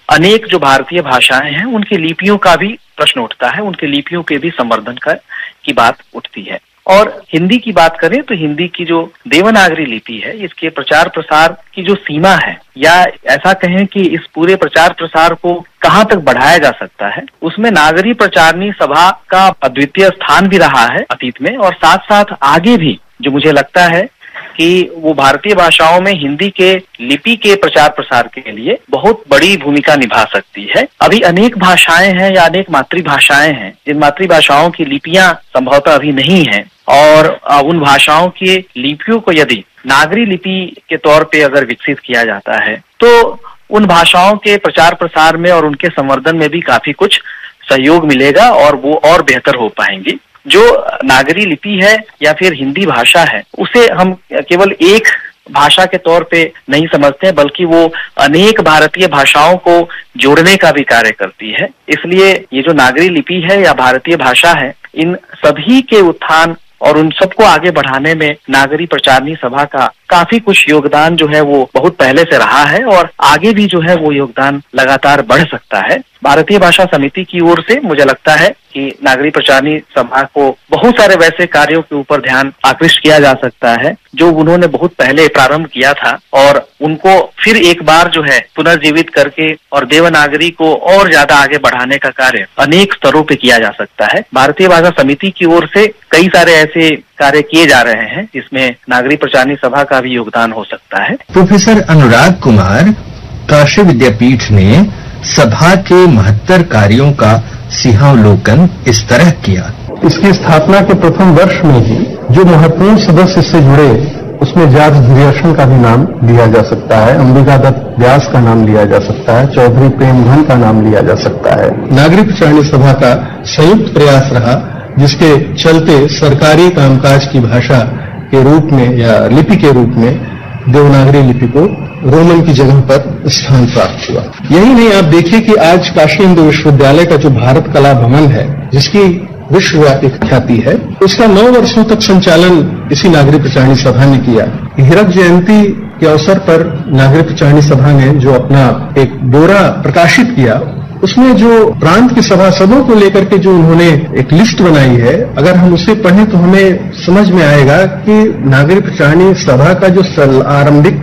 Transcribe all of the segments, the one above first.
अनेक जो भारतीय भाषाएं हैं उनकी लिपियों का भी प्रश्न उठता है, उनकी लिपियों के भी संवर्धन की बात उठती है। और हिंदी की बात करें तो हिंदी की जो देवनागरी लिपि है, इसके प्रचार प्रसार की जो सीमा है, या ऐसा कहें कि इस पूरे प्रचार प्रसार को कहाँ तक बढ़ाया जा सकता है, उसमें नागरी प्रचारणी सभा का अद्वितीय स्थान भी रहा है अतीत में, और साथ साथ आगे भी जो मुझे लगता है कि वो भारतीय भाषाओं में हिंदी के लिपि के प्रचार प्रसार के लिए बहुत बड़ी भूमिका निभा सकती है। अभी अनेक भाषाएं हैं या अनेक मातृभाषाएं हैं जिन मातृभाषाओं की लिपियां संभवतः अभी नहीं है, और उन भाषाओं की लिपियों को यदि नागरी लिपि के तौर पे अगर विकसित किया जाता है तो उन भाषाओं के प्रचार प्रसार में और उनके संवर्धन में भी काफी कुछ सहयोग मिलेगा और वो और बेहतर हो पाएंगी। जो नागरी लिपि है या फिर हिंदी भाषा है, उसे हम केवल एक भाषा के तौर पे नहीं समझते, बल्कि वो अनेक भारतीय भाषाओं को जोड़ने का भी कार्य करती है। इसलिए ये जो नागरी लिपि है या भारतीय भाषा है, इन सभी के उत्थान और उन सबको आगे बढ़ाने में नागरी प्रचारणी सभा का काफी कुछ योगदान जो है वो बहुत पहले से रहा है, और आगे भी जो है वो योगदान लगातार बढ़ सकता है। भारतीय भाषा समिति की ओर से मुझे लगता है कि नागरी प्रचारणी सभा को बहुत सारे वैसे कार्यों के ऊपर ध्यान आकृष्ट किया जा सकता है जो उन्होंने बहुत पहले प्रारंभ किया था, और उनको फिर एक बार जो है पुनर्जीवित करके और देवनागरी को और ज्यादा आगे बढ़ाने का कार्य अनेक स्तरों पे किया जा सकता है। भारतीय भाषा समिति की ओर से कई सारे ऐसे कार्य किए जा रहे हैं जिसमें नागरी प्रचारणी सभा का भी योगदान हो सकता है। प्रोफेसर अनुराग कुमार, काशी विद्यापीठ ने सभा के महत्तर कार्यों का सिंहावलोकन इस तरह किया। इसकी स्थापना के प्रथम वर्ष में ही जो महत्वपूर्ण सदस्य इससे जुड़े, उसमें जॉर्ज ग्रियर्सन का भी नाम लिया जा सकता है, अंबिका दत्त व्यास का नाम लिया जा सकता है, चौधरी प्रेमधन का नाम लिया जा सकता है। नागरी प्रचारणी सभा का संयुक्त प्रयास रहा, जिसके चलते सरकारी कामकाज की भाषा के रूप में या लिपि के रूप में देवनागरी लिपि को रोमन की जगह पर स्थान प्राप्त हुआ। यही नहीं, आप देखिए कि आज काशी हिंदू विश्वविद्यालय का जो भारत कला भवन है, जिसकी विश्वव्यापी ख्याति है, उसका 9 वर्षों तक संचालन इसी नागरी प्रचारणी सभा ने किया। हीरक जयंती के अवसर पर नागरी प्रचारणी सभा ने जो अपना एक ब्यौरा प्रकाशित किया, उसमें जो प्रांत के सभासदों को लेकर के जो उन्होंने एक लिस्ट बनाई है, अगर हम उसे पढ़ें तो हमें समझ में आएगा कि नागरी प्रचारणी सभा का जो आरंभिक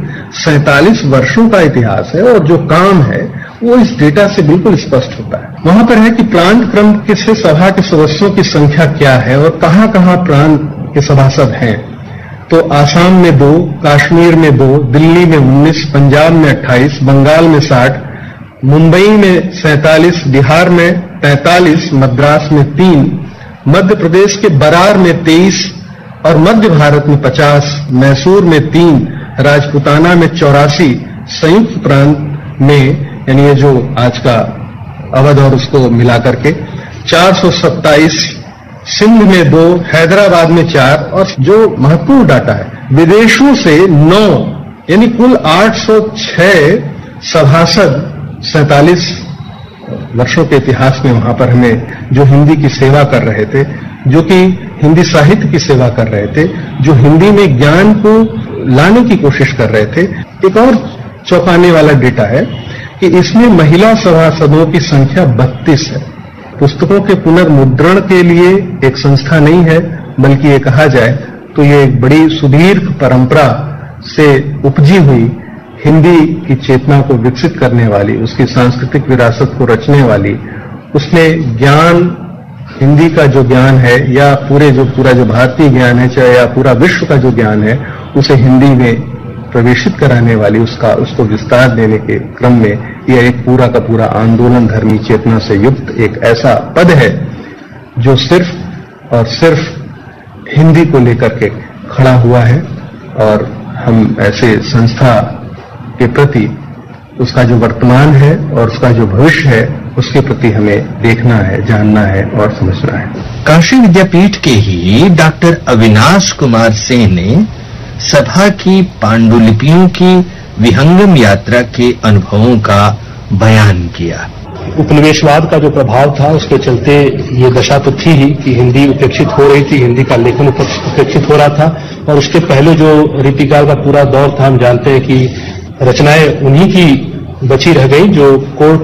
47 वर्षों का इतिहास है और जो काम है वो इस डेटा से बिल्कुल स्पष्ट होता है। वहां पर है कि प्रांत क्रम के से सभा के सदस्यों की संख्या क्या है और कहां कहां प्रांत के सभासद हैं। तो आसाम में 2, कश्मीर में 2, दिल्ली में 19, पंजाब में 28, बंगाल में 60, मुंबई में 47, बिहार में 45, मद्रास में 3, मध्य प्रदेश के बरार में 23 और मध्य भारत में 50, मैसूर में 3, राजपुताना में 84, संयुक्त प्रांत में यानी ये जो आज का अवध और उसको मिलाकर के 427, सिंध में 2, हैदराबाद में 4, और जो महत्वपूर्ण डाटा है विदेशों से 9 यानी कुल 806 सभासद 47 वर्षों के इतिहास में वहां पर हमें जो हिंदी की सेवा कर रहे थे, जो कि हिंदी साहित्य की सेवा कर रहे थे, जो हिंदी में ज्ञान को लाने की कोशिश कर रहे थे। एक और चौंकाने वाला डेटा है कि इसमें महिला सभासदों की संख्या 32 है। पुस्तकों के पुनर्मुद्रण के लिए एक संस्था नहीं है, बल्कि ये कहा जाए तो ये एक बड़ी सुदीर्घ परंपरा से उपजी हुई हिंदी की चेतना को विकसित करने वाली, उसकी सांस्कृतिक विरासत को रचने वाली, उसने ज्ञान, हिंदी का जो ज्ञान है या पूरा जो भारतीय ज्ञान है, चाहे या पूरा विश्व का जो ज्ञान है, उसे हिंदी में प्रवेशित कराने वाली, उसको विस्तार देने के क्रम में यह एक पूरा का पूरा आंदोलन धर्मी चेतना से युक्त एक ऐसा पद है जो सिर्फ और सिर्फ हिंदी को लेकर के खड़ा हुआ है। और हम ऐसे संस्था के प्रति उसका जो वर्तमान है और उसका जो भविष्य है, उसके प्रति हमें देखना है, जानना है और समझना है। काशी विद्यापीठ के ही डॉक्टर अविनाश कुमार सिंह ने सभा की पांडुलिपियों की विहंगम यात्रा के अनुभवों का बयान किया। उपनिवेशवाद का जो प्रभाव था, उसके चलते ये दशा तो थी ही कि हिंदी उपेक्षित हो रही थी, हिंदी का लेखन उपेक्षित हो रहा था। और उसके पहले जो रीतिकाल का पूरा दौर था, हम जानते हैं कि रचनाएं उन्हीं की बची रह गई जो कोर्ट